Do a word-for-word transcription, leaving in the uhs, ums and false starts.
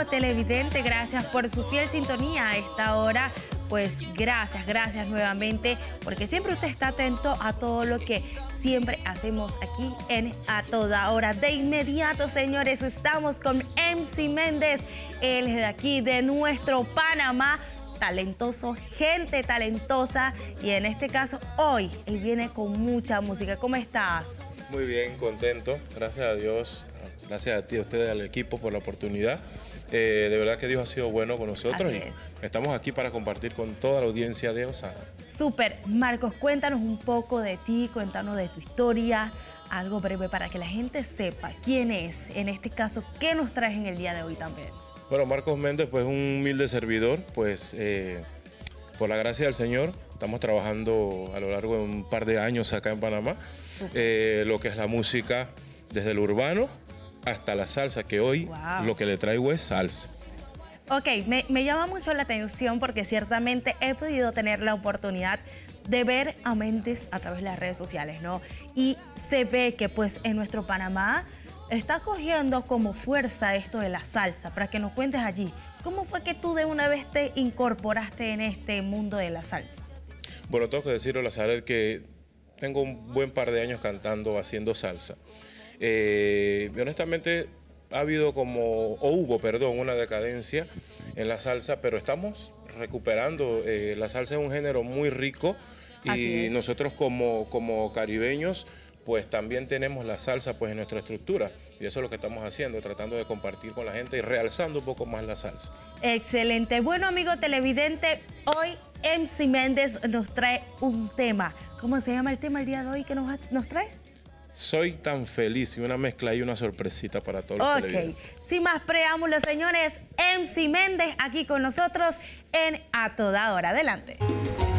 amigo televidente, gracias por su fiel sintonía a esta hora. Pues gracias, gracias nuevamente, porque siempre usted está atento a todo lo que siempre hacemos aquí en A Toda Hora. De inmediato, señores, estamos con M C Méndez, él es de aquí, de nuestro Panamá, talentoso, gente talentosa, y en este caso hoy él viene con mucha música. ¿Cómo estás? Muy bien, contento, gracias a Dios, gracias a ti, a ustedes, al equipo por la oportunidad. Eh, de verdad que Dios ha sido bueno con nosotros. Así y es. Estamos aquí para compartir con toda la audiencia de Osana. Súper. Marcos, cuéntanos un poco de ti, cuéntanos de tu historia, algo breve para que la gente sepa quién es, en este caso, qué nos traes en el día de hoy también. Bueno, Marcos Méndez, pues un humilde servidor, pues eh, por la gracia del Señor, estamos trabajando a lo largo de un par de años acá en Panamá, eh, lo que es la música desde el urbano hasta la salsa, que hoy Wow. lo que le traigo es salsa. Ok, me, me llama mucho la atención porque ciertamente he podido tener la oportunidad de ver a Méndez a través de las redes sociales, ¿no? Y se ve que pues en nuestro Panamá está cogiendo como fuerza esto de la salsa. Para que nos cuentes allí, ¿cómo fue que tú de una vez te incorporaste en este mundo de la salsa? Bueno, tengo que decirlo, Lazaret, que tengo un buen par de años cantando, haciendo salsa. Eh, y honestamente ha habido como, o hubo, perdón, una decadencia en la salsa, pero estamos recuperando. Eh, la salsa es un género muy rico y nosotros como, como caribeños pues también tenemos la salsa pues en nuestra estructura, y eso es lo que estamos haciendo, tratando de compartir con la gente y realzando un poco más la salsa. Excelente. Bueno, amigo televidente, hoy M C Méndez nos trae un tema. ¿Cómo se llama el tema el día de hoy que nos, nos traes? Soy tan feliz, y una mezcla y una sorpresita para todos los televidentes. Ok, sin más preámbulos, señores, M C Méndez aquí con nosotros en A Toda Hora. Adelante.